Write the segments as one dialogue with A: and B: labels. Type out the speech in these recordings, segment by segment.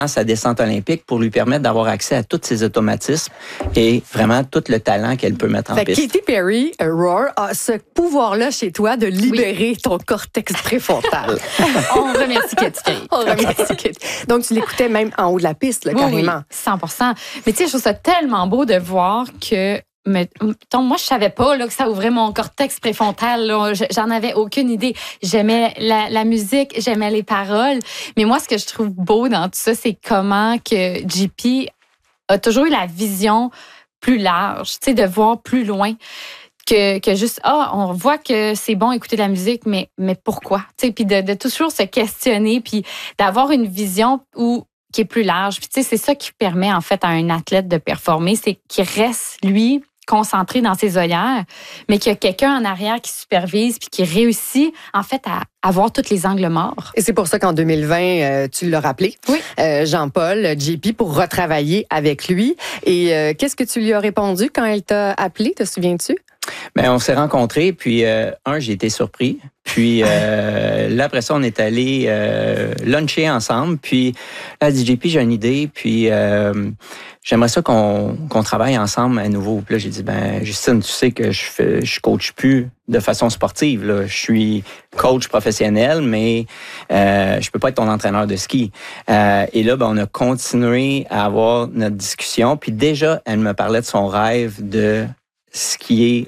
A: sa descente olympique pour lui permettre d'avoir accès à tous ses automatismes et vraiment tout le talent qu'elle peut mettre en piste.
B: Katy Perry, Roar, a ce pouvoir-là chez toi de libérer ton cortex préfrontal.
C: On remercie Katy Perry.
B: On remercie Katy. Donc, tu l'écoutais même en haut de la piste, là, carrément.
C: Oui, 100%. Mais tu sais, je trouve ça tellement beau de voir que moi, je savais pas là, que ça ouvrait mon cortex préfrontal. Là. J'en avais aucune idée. J'aimais la musique, j'aimais les paroles. Mais moi, ce que je trouve beau dans tout ça, c'est comment que JP a toujours eu la vision plus large, tu sais, de voir plus loin que juste, on voit que c'est bon écouter de la musique, mais pourquoi? Tu sais, puis de toujours se questionner, puis d'avoir une vision qui est plus large. Puis tu sais, c'est ça qui permet en fait à un athlète de performer, c'est qu'il reste, lui, concentré dans ses œillères, mais qu'il y a quelqu'un en arrière qui supervise puis qui réussit, en fait, à avoir tous les angles morts.
B: Et c'est pour ça qu'en 2020, tu l'as rappelé,
C: oui.
B: Jean-Paul, JP, pour retravailler avec lui. Et qu'est-ce que tu lui as répondu quand elle t'a appelé, te souviens-tu?
A: Bien, on s'est rencontrés, puis j'ai été surpris. Puis là, après ça, on est allé luncher ensemble. Puis là, elle dit, JP, j'ai une idée, puis j'aimerais ça qu'on travaille ensemble à nouveau. Puis là, j'ai dit, Justine, tu sais que je coach plus de façon sportive. Là. Je suis coach professionnel, mais je peux pas être ton entraîneur de ski. Et là, on a continué à avoir notre discussion. Puis déjà, elle me parlait de son rêve de skier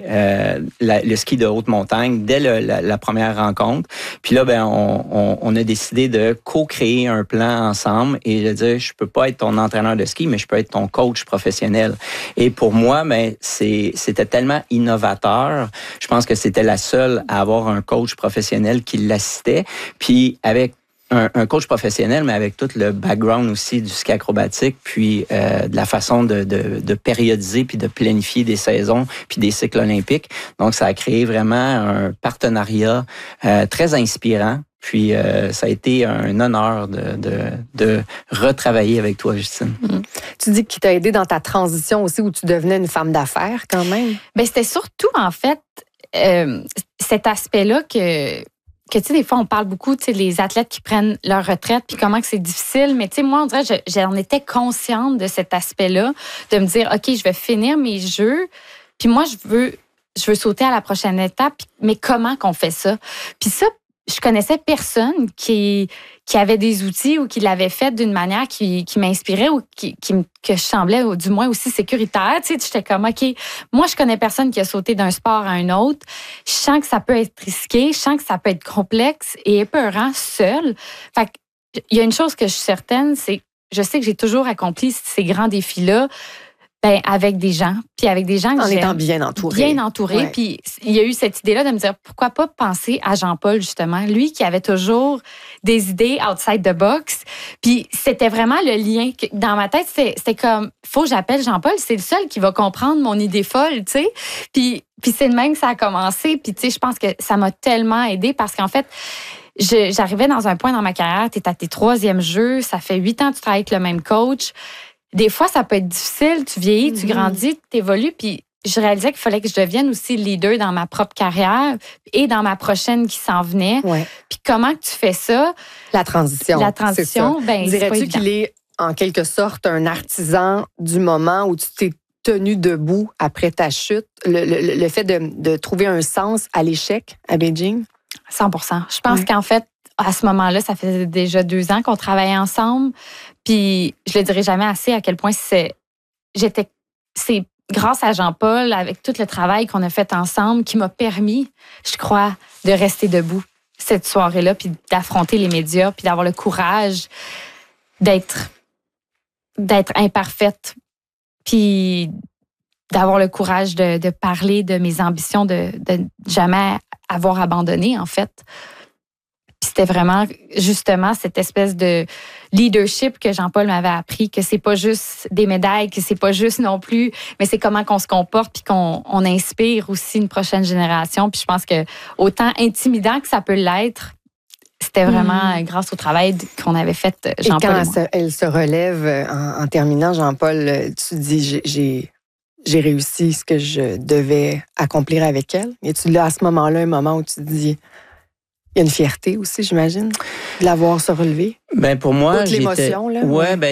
A: le ski de haute montagne dès la première rencontre. Puis là, on a décidé de co-créer un plan ensemble et de dire, je peux pas être ton entraîneur de ski, mais je peux être ton coach professionnel. Et pour moi, c'était tellement innovateur. Je pense que c'était la seule à avoir un coach professionnel qui l'assistait. Puis avec un coach professionnel, mais avec tout le background aussi du ski acrobatique, puis de la façon de périodiser puis de planifier des saisons puis des cycles olympiques. Donc, ça a créé vraiment un partenariat très inspirant. Puis, ça a été un honneur de retravailler avec toi, Justine.
B: Tu dis qu'il t'a aidé dans ta transition aussi, où tu devenais une femme d'affaires quand même.
C: Bien, c'était surtout, en fait, cet aspect-là que tu sais, des fois, on parle beaucoup, tu sais, les athlètes qui prennent leur retraite, puis comment que c'est difficile. Mais tu sais, moi, on dirait, j'en étais consciente de cet aspect-là, de me dire, OK, je vais finir mes jeux, puis moi, je veux sauter à la prochaine étape, mais comment qu'on fait ça? Puis ça, je connaissais personne qui avait des outils ou qui l'avait fait d'une manière qui m'inspirait ou que je semblais, du moins, aussi sécuritaire. Tu sais, j'étais comme, OK, moi, je connais personne qui a sauté d'un sport à un autre. Je sens que ça peut être risqué, je sens que ça peut être complexe et épeurant seul. Fait il y a une chose que je suis certaine, c'est que je sais que j'ai toujours accompli ces grands défis-là avec des gens, puis avec des gens que j'aime.
B: En étant bien entouré.
C: Bien entouré, puis il y a eu cette idée-là de me dire, pourquoi pas penser à Jean-Paul, justement, lui qui avait toujours des idées outside the box, puis c'était vraiment le lien. Dans ma tête, c'était comme, faut que j'appelle Jean-Paul, c'est le seul qui va comprendre mon idée folle, tu sais, puis c'est de même que ça a commencé, puis tu sais, je pense que ça m'a tellement aidée parce qu'en fait, j'arrivais dans un point dans ma carrière, t'es à tes 3e jeux, ça fait 8 ans que tu travailles avec le même coach. Des fois, ça peut être difficile, tu vieillis, tu grandis, tu évolues, puis je réalisais qu'il fallait que je devienne aussi leader dans ma propre carrière et dans ma prochaine qui s'en venait.
B: Ouais.
C: Puis comment que tu fais ça?
B: La transition.
C: Dirais-tu
B: qu'il est en quelque sorte un artisan du moment où tu t'es tenu debout après ta chute? Le fait de trouver un sens à l'échec à Beijing?
C: 100%. Je pense qu'en fait, à ce moment-là, ça faisait déjà 2 ans qu'on travaillait ensemble. Puis je le dirai jamais assez à quel point c'est grâce à Jean-Paul, avec tout le travail qu'on a fait ensemble, qui m'a permis, je crois, de rester debout cette soirée-là, puis d'affronter les médias, puis d'avoir le courage d'être imparfaite, puis d'avoir le courage de parler de mes ambitions, de jamais avoir abandonné, en fait. C'était vraiment, justement, cette espèce de leadership que Jean-Paul m'avait appris, que c'est pas juste des médailles, que c'est pas juste non plus, mais c'est comment qu'on se comporte puis qu'on inspire aussi une prochaine génération. Puis je pense que autant intimidant que ça peut l'être, c'était vraiment grâce au travail qu'on avait fait, Jean-Paul et moi.
B: Quand elle se relève en terminant, Jean-Paul, tu dis, j'ai réussi ce que je devais accomplir avec elle. Et tu l'as à ce moment-là, un moment où tu te dis, Il y a une fierté aussi, j'imagine, de l'avoir se relever.
A: Ben pour moi,
B: Outre l'émotion, là.
A: Ouais, ben